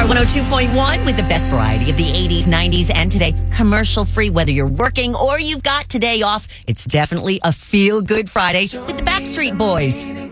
Star 102.1 with the best variety of the 80s, 90s, and today. Commercial free, whether you're working or you've got today off. It's definitely a feel-good Friday with the Backstreet Boys.